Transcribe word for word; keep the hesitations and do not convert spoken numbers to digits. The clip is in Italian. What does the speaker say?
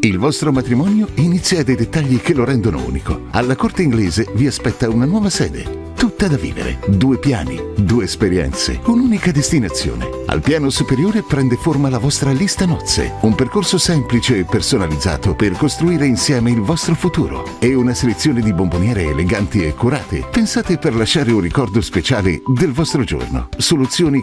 Il vostro matrimonio inizia dai dettagli che lo rendono unico. Alla Corte Inglese vi aspetta una nuova sede, tutta da vivere. Due piani, due esperienze, un'unica destinazione. Al piano superiore prende forma la vostra lista nozze, un percorso semplice e personalizzato per costruire insieme il vostro futuro e una selezione di bomboniere eleganti e curate, pensate per lasciare un ricordo speciale del vostro giorno. Soluzioni